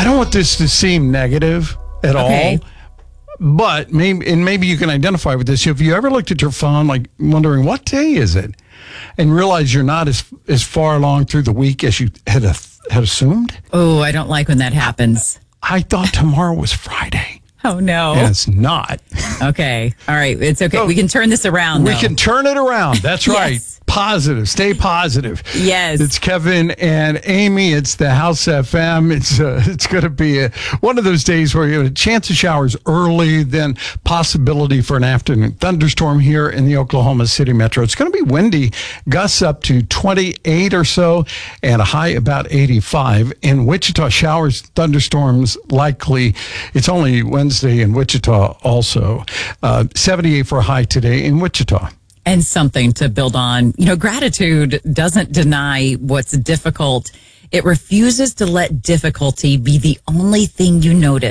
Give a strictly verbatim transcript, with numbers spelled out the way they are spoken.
I don't want this to seem negative at Okay. all. But maybe, and maybe you can identify with this. If you ever looked at your phone, like wondering what day is it, and realize you're not as as far along through the week as you had a, had assumed. Oh, I don't like when that happens. I thought tomorrow was Friday, Oh, no. and it's not. Okay. All right. It's okay. So, we can turn this around, We though. can turn it around. That's right. Yes. Positive. Stay positive. Yes. It's Kevin and Amy. It's the House F M. It's uh, it's going to be a, one of those days where you have a chance of showers early, then possibility for an afternoon thunderstorm here in the Oklahoma City metro. It's going to be windy, gusts up to twenty-eight or so, and a high about eighty-five. In Wichita, showers, thunderstorms likely. It's only Wednesday in Wichita also. Uh, seventy-eight for a high today in Wichita. And something to build on. You know, gratitude doesn't deny what's difficult. It refuses to let difficulty be the only thing you notice.